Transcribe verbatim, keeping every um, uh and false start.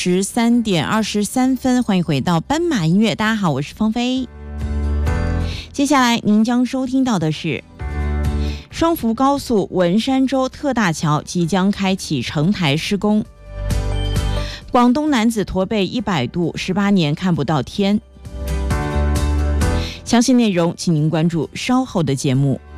十三点二十三分，欢迎回到斑马音乐。大家好，我是芳菲。接下来您将收听到的是双福高速文山州特大桥即将开启承台施工。广东男子驼背一百度，十八年看不到天。详细内容请您关注稍后的节目。